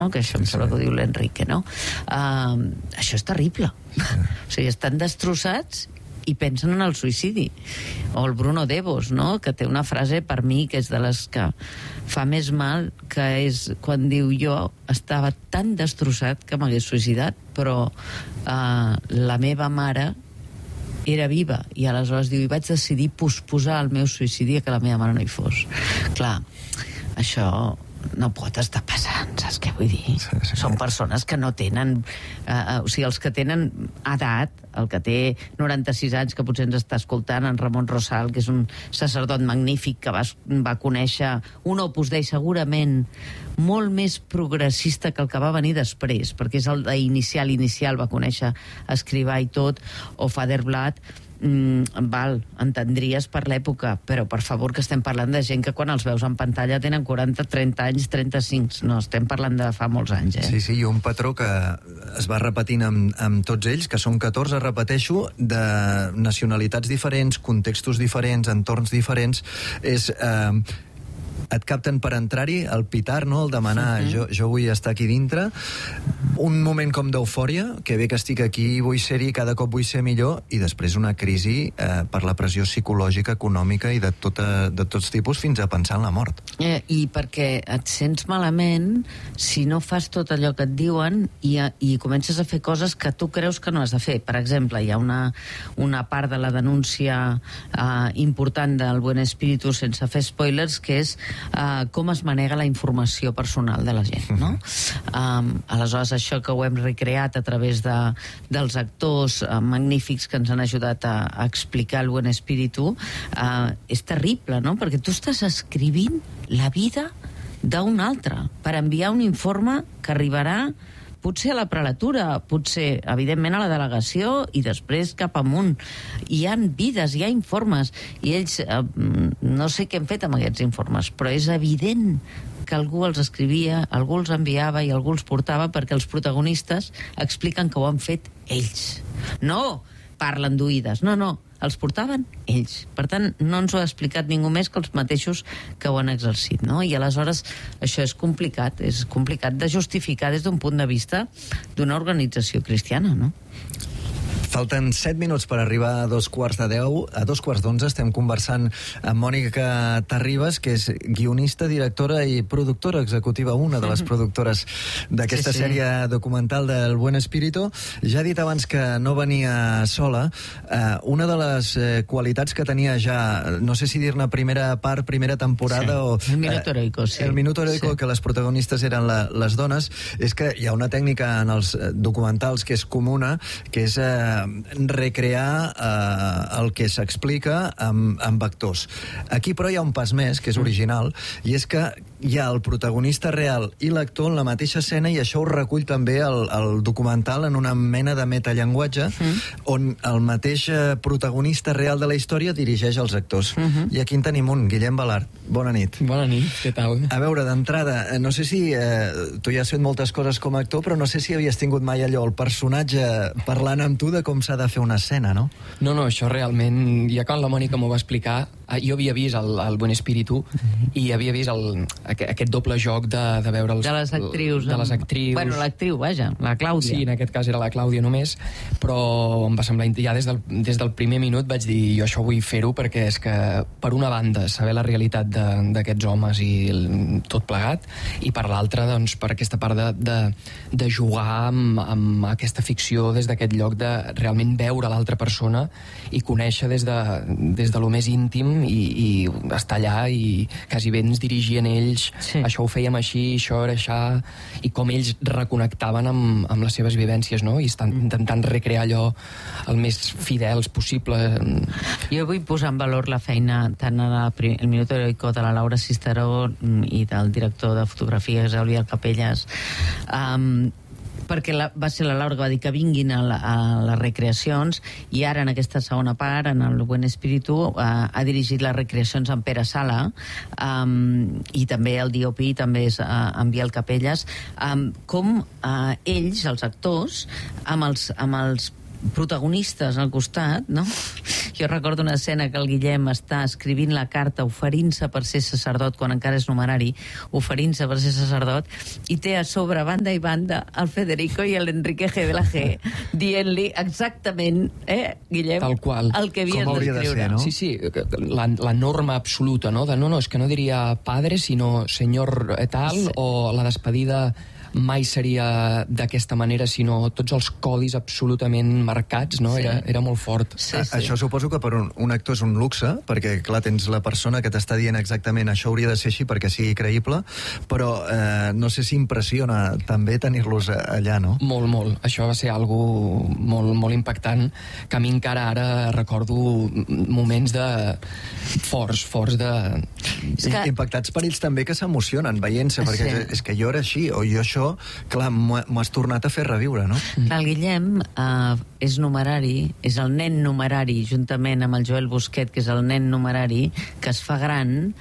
que això em sembla que ho diu l'Enrique, no? Això és terrible. O sigui, estan destrossats i pensen en el suïcidi. O el Bruno Devos, no?, que té una frase per mi que és de les que fa més mal, que és quan diu: jo estava tan destrossat que m'hagués suïcidat, però la meva mare era viva, i aleshores diu: i vaig decidir posposar el meu suïcidi a que la meva mare no hi fos. Clar, això no pot estar passant, saps què vull dir? Sí. Són persones que no tenen o sigui, els que tenen edat, el que té 96 anys, que potser ens està escoltant, en Ramon Rosal, que és un sacerdot magnífic que va conèixer un Opus Dei segurament molt més progressista que el que va venir després, perquè és el inicial, va conèixer Escrivà i tot, o Father Blood. Entendries per l'època, però per favor, que estem parlant de gent que quan els veus en pantalla tenen 40, 30 anys, 35, no, estem parlant de fa molts anys, Sí, i un patró que es va repetint amb tots ells, que són 14, repeteixo, de nacionalitats diferents, contextos diferents, entorns diferents, és... et capten per entrar-hi, el pitar, no?, el demanar, jo vull estar aquí dintre, un moment com d'eufòria, que bé que estic aquí, vull ser-hi, cada cop vull ser millor, i després una crisi per la pressió psicològica, econòmica i de tots tipus, fins a pensar en la mort. I perquè et sents malament si no fas tot allò que et diuen i comences a fer coses que tu creus que no has de fer. Per exemple, hi ha una part de la denúncia important del Buen Espíritu, sense fer spoilers, que és com es manega la informació personal de la gent, no? Aleshores, això que ho hem recreat a través dels actors magnífics que ens han ajudat a explicar el Buen Espíritu, és terrible, no? Perquè tu estàs escrivint la vida d'un altre per enviar un informe que arribarà potser a la prelatura, potser, evidentment, a la delegació i després cap amunt. Hi ha vides, hi ha informes, i ells no sé què han fet amb aquests informes, però és evident que algú els escrivia, algú els enviava i algú els portava, perquè els protagonistes expliquen que ho han fet ells. No parlen d'oïdes, no, els portaven ells. Per tant, no ens ho ha explicat ningú més que els mateixos que ho han exercit, no? I aleshores això és complicat de justificar des d'un punt de vista d'una organització cristiana, no? Falten 7 minuts per arribar a 9:45. A 9:45 estem conversant amb Mònica Terribas, que és guionista, directora i productora executiva, una de les productores d'aquesta sèrie documental del Buen Espíritu. Ja he dit abans que no venia sola. Una de les qualitats que tenia ja, no sé si dir-ne primera temporada o... El Minuto Heroico, sí. El Minuto Heroico, que les protagonistes eren les dones, és que hi ha una tècnica en els documentals que és comuna, que és recrear el que s'explica amb actors. Aquí, però, hi ha un pas més, que és original, i és que hi ha el protagonista real i l'actor en la mateixa escena, i això ho recull també el documental en una mena de metallenguatge, on el mateix protagonista real de la història dirigeix els actors. I aquí en tenim un, Guillem Balart. Bona nit. Bona nit, què tal? A veure, d'entrada, no sé si tu ja has fet moltes coses com a actor, però no sé si havies tingut mai allò, el personatge parlant amb tu de com s'ha de fer una escena, no? No, això realment, ja quan la Mònica m'ho va explicar, jo havia vist el Buen Espíritu i havia vist aquest doble joc de veure els... De les actrius. De les actrius. Bueno, l'actriu, vaja, la Clàudia. Sí, en aquest cas era la Clàudia només, però em va semblar... Ja des del primer minut vaig dir, jo això vull fer-ho, perquè és que, per una banda, saber la realitat d'aquests homes i tot plegat, i per l'altra, doncs, per aquesta part de jugar amb aquesta ficció des d'aquest lloc de realment veure l'altra persona i conèixer des de lo més íntim i estar allà i quasi bé ens dirigien ells, això ho fèiem així, això era això, i com ells reconnectaven amb les seves vivències, no? I estan intentant recrear allò el més fidels possible. Jo vull posar en valor la feina tant el Minuto Heroico de la Laura Cisteró i del director de fotografia, Xavier Capelles, perquè va ser la Laura que va dir que vinguin a les recreacions, i ara en aquesta segona part, en el Buen Espíritu, ha dirigit les recreacions en Pere Sala, i també el DOP, també és en Biel Capelles, com ells, els actors, amb els protagonistes al costat, no? Jo recordo una escena que el Guillem està escrivint la carta oferint-se per ser sacerdot, quan encara és numerari, oferint-se per ser sacerdot, i té a sobre, banda i banda, el Federico i l'Enrique G. de la G, dient-li exactament, Guillem, tal qual, el que havies d'escriure. No? Sí, la norma absoluta, no? No, és que no diria padre, sinó senyor tal, sí. O la despedida mai seria d'aquesta manera, sinó tots els codis absolutament marcats, no? Sí. Era molt fort. Sí. Això suposo que per un actor és un luxe, perquè, clar, tens la persona que t'està dient exactament això hauria de ser així perquè sigui creïble, però no sé si impressiona també tenir-los allà, no? Molt, molt. Això va ser algo molt, molt impactant, que a mi encara ara recordo moments de forts de... Impactats per ells també, que s'emocionen veient-se, perquè és que jo era així, o jo això, clar, m'ho has tornat a fer reviure, no? El Guillem és numerari, és el nen numerari, juntament amb el Joel Busquet, que és el nen numerari, que es fa gran,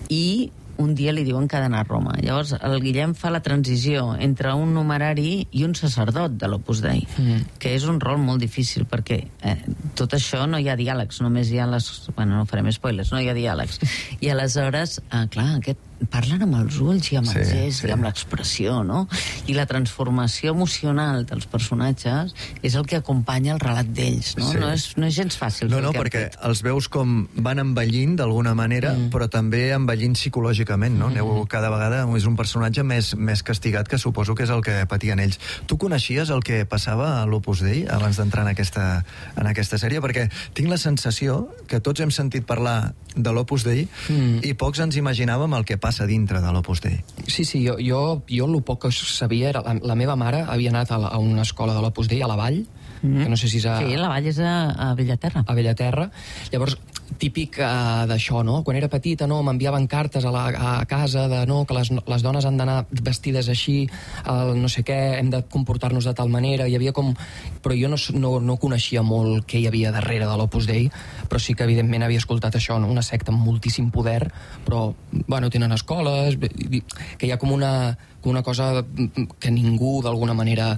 i un dia li diuen que ha d'anar a Roma. Llavors, el Guillem fa la transició entre un numerari i un sacerdot de l'Opus Dei, que és un rol molt difícil, perquè tot això no hi ha diàlegs, només hi ha bueno, no farem spoilers, no hi ha diàlegs. I aleshores, clar, parlen amb els ulls i amb els gests i amb l'expressió, no? I la transformació emocional dels personatges és el que acompanya el relat d'ells, no? Sí. No és gens fàcil. No, perquè els veus com van envellint d'alguna manera, però també envellint psicològicament, no? Cada vegada és un personatge més castigat, que suposo que és el que patien ells. Tu coneixies el que passava a l'Opus Dei abans d'entrar en aquesta sèrie? Perquè tinc la sensació que tots hem sentit parlar de l'Opus Dei i pocs ens imaginàvem el que passa dintre de l'Opus Dei. Sí, jo el poc que sabia era... La meva mare havia anat a una escola de l'Opus Dei a la Vall, que no sé si és a... Sí, la Vall és a Bellaterra. A Bellaterra. Llavors, típic d'això, no? Quan era petita, no, m'enviaven cartes a casa de, no, que les dones han d'anar vestides així, no sé què, hem de comportar-nos de tal manera, hi havia com... Però jo no coneixia molt què hi havia darrere de l'Opus Dei, però sí que evidentment havia escoltat això, no? Una secta amb moltíssim poder, però, bueno, tenen escoles, que hi ha com una cosa que ningú d'alguna manera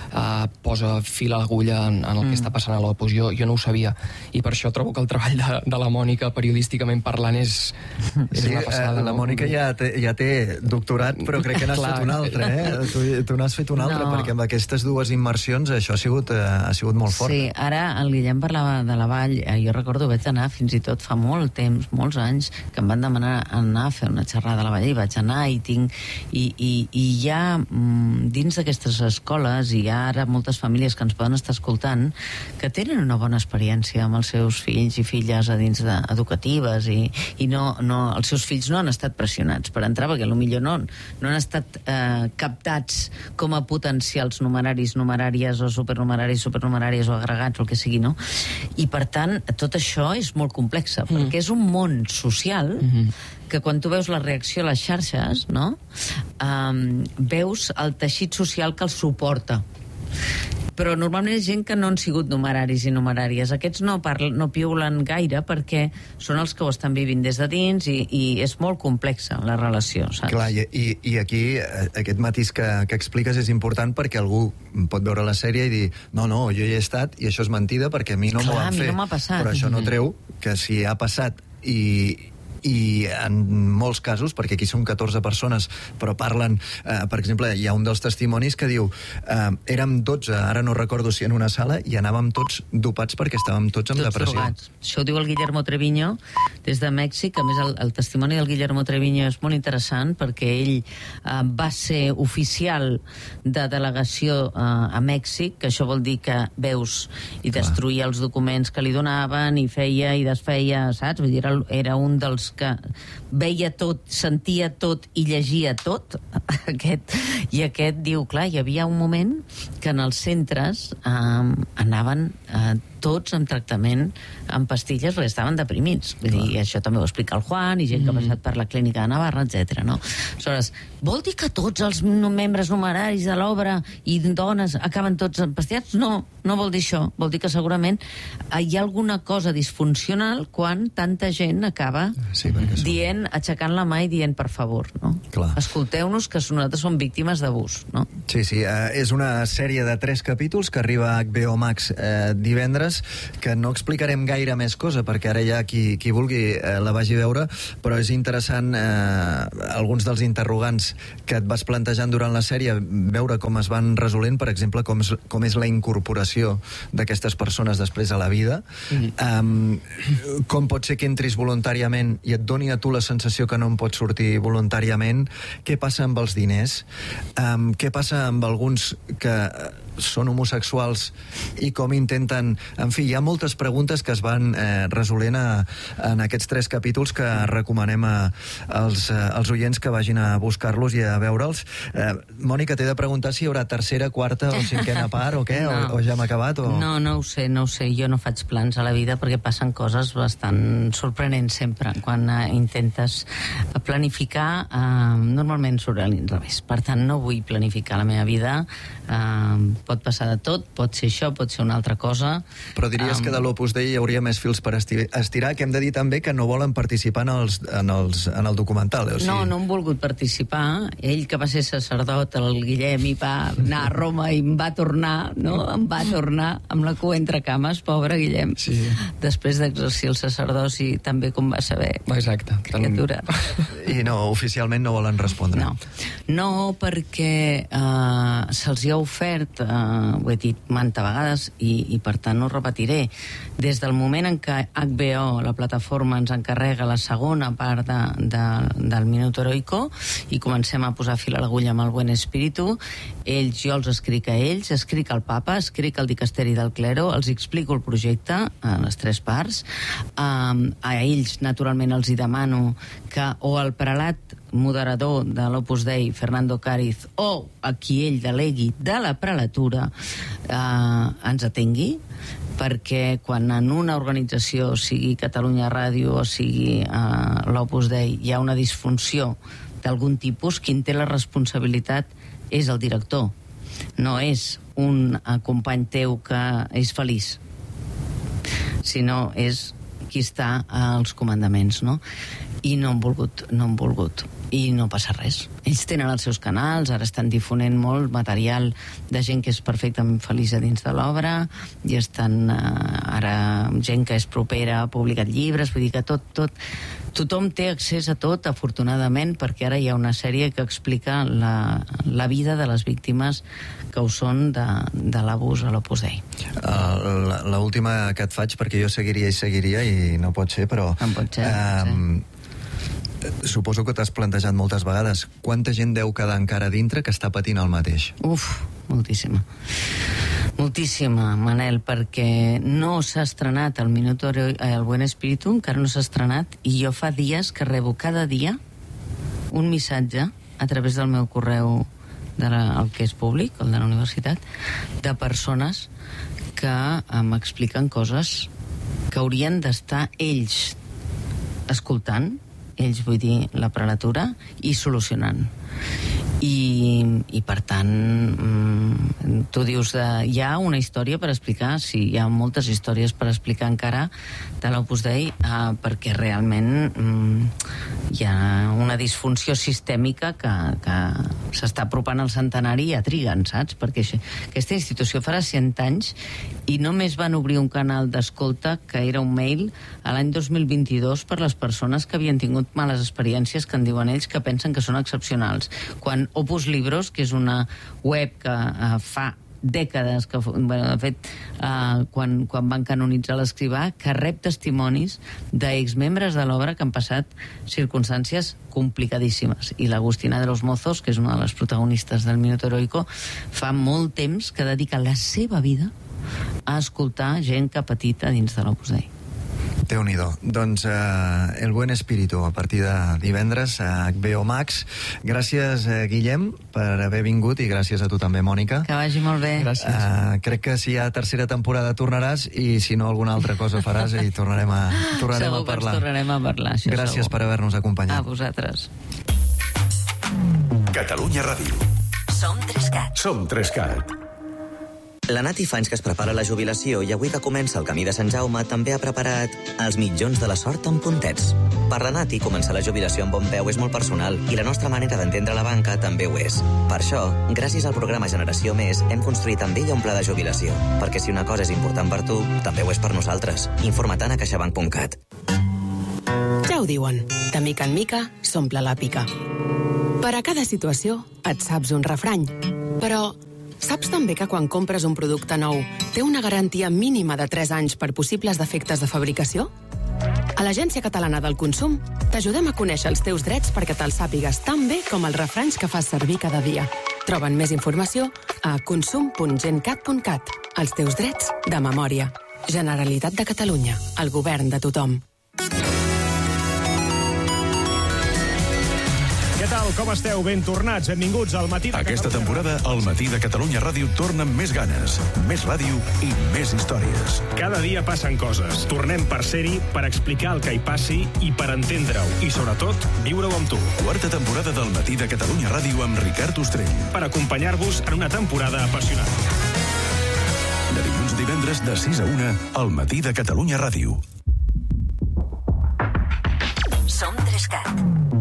posa fil a l'agulla en el que està passant a l'Opus. Jo no ho sabia, i per això trobo que el treball de la Mònica, periodísticament parlant, és una passada. La Mònica ja té doctorat, però crec que n'has fet un altre, Tu n'has fet un altre, perquè amb aquestes dues immersions això ha sigut molt fort. Sí, ara el Guillem parlava de la Vall, jo recordo vaig anar fins i tot fa molt temps, molts anys, que em van demanar anar a fer una xerrada a la Vall, i vaig anar, i hi ha dins d'aquestes escoles, hi ha ara moltes famílies que ens poden estar escoltant, que tenen una bona experiència amb els seus fills i filles a dins educatives, i els seus fills no han estat pressionats per entrar, perquè potser no han estat captats com a potencials numeraris, numeràries o supernumeràries o agregats, o el que sigui, no? I per tant, tot això és molt complex, perquè és un món social que quan tu veus la reacció a les xarxes, no? Veus el teixit social que els suporta. Però normalment és gent que no han sigut numeraris i numeràries. Aquests no piulen gaire, perquè són els que ho estan vivint des de dins, i és molt complexa la relació, saps? Clar, i aquí aquest matís que expliques és important, perquè algú pot veure la sèrie i dir no, jo hi he estat i això és mentida perquè a mi no m'ho van fer. No m'ha passat. Però això no treu que si ha passat i en molts casos, perquè aquí són 14 persones, però parlen, per exemple, hi ha un dels testimonis que diu érem 12, ara no recordo si en una sala, i anàvem tots dopats perquè estàvem tots amb depressió. Drogats. Això ho diu el Guillermo Treviño des de Mèxic. A més, el testimoni del Guillermo Treviño és molt interessant, perquè ell va ser oficial de delegació a Mèxic, que això vol dir que veus i destruïa els documents que li donaven, i feia i desfeia, saps? Vull dir, era un dels que veia tot, sentia tot i llegia tot, i aquest diu, clar, hi havia un moment que en els centres anaven tots amb tractament amb pastilles perquè estaven deprimits. Vull dir, i això també ho explica el Juan, i gent que ha passat per la clínica de Navarra, etc. No? Aleshores, vol dir que tots els membres numeraris de l'obra i dones acaben tots empastillats? No vol dir això. Vol dir que segurament hi ha alguna cosa disfuncional quan tanta gent acaba aixecant la mà i dient, per favor, no? Escolteu-nos, que nosaltres som víctimes d'abús, no? Sí, és una sèrie de 3 capítols que arriba a HBO Max divendres, documentals, que no explicarem gaire més cosa, perquè ara ja qui vulgui la vagi a veure, però és interessant alguns dels interrogants que et vas plantejant durant la sèrie, veure com es van resolent, per exemple, com és la incorporació d'aquestes persones després a la vida, com pot ser que entris voluntàriament i et doni a tu la sensació que no en pots sortir voluntàriament, què passa amb els diners, què passa amb alguns que són homosexuals i com intenten... En fi, hi ha moltes preguntes que es van resolent en aquests 3 capítols que recomanem als oients que vagin a buscar-los i a veure'ls. Mònica, t'he de preguntar si hi haurà tercera, quarta o cinquena part o què? No. O ja hem acabat? O... No ho sé. Jo no faig plans a la vida perquè passen coses bastant sorprenents sempre. Quan intentes planificar, normalment surt a l'inrevés. Per tant, no vull planificar la meva vida. Pot passar de tot, pot ser això, pot ser una altra cosa. Però diries que de l'Opus Dei hi hauria més fils per estirar, que hem de dir també que no volen participar en el documental. O sigui... No han volgut participar. Ell, que va ser sacerdot, el Guillem, i va anar a Roma i em va tornar, no? Em va tornar amb la cua entre cames, pobre Guillem. Sí. Després d'exercir el sacerdoci, també com va saber. Exacte. Criatura. I no, oficialment no volen respondre. No, perquè se'ls hi ha ofert, ho he dit manta vegades i per tant no ho repetiré, des del moment en què HBO, la plataforma, ens encarrega la segona part del Minuto Heroico i comencem a posar fil a l'agulla amb el Buen Espíritu, jo els escric a ells, escric al Papa, escric al Dicasteri del Clero, els explico el projecte a les 3 parts, a ells naturalment els hi demano que o el prelat moderador de l'Opus Dei, Fernando Cáriz, o a qui ell delegui de la prelatura ens atengui, perquè quan en una organització, sigui Catalunya Ràdio o sigui l'Opus Dei, hi ha una disfunció d'algun tipus, qui en té la responsabilitat és el director, no és un company teu que és feliç, sinó és qui està als comandaments, no? I no han volgut. I no passa res. Ells tenen els seus canals, ara estan difonent molt material de gent que és perfectament feliç a dins de l'obra, i estan ara gent que és propera, ha publicat llibres, vull dir que tothom té accés a tot, afortunadament, perquè ara hi ha una sèrie que explica la vida de les víctimes que ho són de l'abús a l'Opus Dei. L'última que et faig, perquè jo seguiria i no pot ser, però... No pot ser, sí. Suposo que t'has plantejat moltes vegades quanta gent deu quedar encara dintre que està patint el mateix. Moltíssima, Manel, perquè no s'ha estrenat el Buen Espíritu, encara no s'ha estrenat, i jo fa dies que rebo cada dia un missatge a través del meu correu, el que és públic, el de la universitat, de persones que m'expliquen coses que haurien d'estar ells escoltant, ells vull dir la prelatura, i solucionant. I per tant tu dius hi ha una història per explicar, sí, hi ha moltes històries per explicar encara de l'Opus Dei, perquè realment hi ha una disfunció sistèmica que s'està apropant al centenari i ja triguen, saps? Perquè aquesta institució farà 100 anys i només van obrir un canal d'escolta que era un mail a l'any 2022 per les persones que havien tingut males experiències, que en diuen ells, que pensen que són excepcionals, quan Opus Libros, que és una web que fa dècades, que de fet quan van canonitzar l'Escrivà, que rep testimonis d'exmembres de l'obra que han passat circumstàncies complicadíssimes, i l'Agustina de los Mozos, que és una de les protagonistes del Minuto Heroico, fa molt temps que dedica la seva vida a escoltar gent que ha patit a dins de l'Opus Dei. Déu-n'hi-do. Doncs El Buen Espíritu, a partir de divendres a HBO Max. Gràcies, Guillem, per haver vingut, i gràcies a tu també, Mònica. Que vagi molt bé. Gràcies. Crec que si hi ha tercera temporada tornaràs, i si no alguna altra cosa faràs, i tornarem a parlar. Segur que ens tornarem a parlar, això gràcies segur. Per haver-nos acompanyat. A vosaltres. Catalunya Ràdio. Som 3CAT. Som 3CAT. La Nati fa anys que es prepara la jubilació i avui que comença el camí de Sant Jaume també ha preparat els mitjons de la sort amb puntets. Per la Nati, començar la jubilació amb bon peu és molt personal i la nostra manera d'entendre la banca també ho és. Per això, gràcies al programa Generació Més, hem construït amb ella un pla de jubilació. Perquè si una cosa és important per tu, també ho és per nosaltres. Informa't a caixabank.cat. Ja ho diuen, de mica en mica s'omple la pica. Per a cada situació et saps un refrany, però saps també que quan compres un producte nou té una garantia mínima de 3 anys per possibles defectes de fabricació? A l'Agència Catalana del Consum t'ajudem a conèixer els teus drets perquè te'ls sàpigues tan bé com els refranys que fas servir cada dia. Troben més informació a consum.gencat.cat. Els teus drets de memòria. Generalitat de Catalunya. El govern de tothom. Què tal, com esteu? Ben tornats, benvinguts al Matí de Aquesta Catalunya. temporada, el Matí de Catalunya Ràdio torna amb més ganes, més ràdio i més històries. Cada dia passen coses. Tornem per ser-hi, per explicar el que hi passi i per entendre-ho. I, sobretot, viure-ho amb tu. Quarta temporada del Matí de Catalunya Ràdio amb Ricard Ostrell. Per acompanyar-vos en una temporada apassionant. De dilluns a divendres de 6 a 1, al Matí de Catalunya Ràdio. Som 3CAT.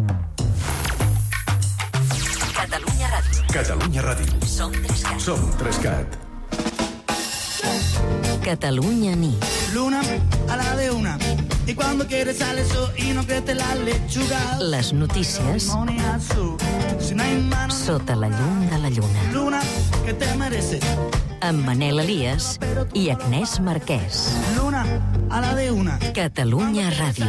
Catalunya Ràdio. Catalunya Ràdio. Som 3CAT. Som 3CAT. Catalunya nit. Luna a la de una. Y cuando quieres sale eso y no crece la lechuga. Les notícies Si no hay mano, sota la llum de la lluna. Luna, que te merece. Amb Manel Elias i Agnès Marquès. Luna a la de una. Catalunya Ràdio.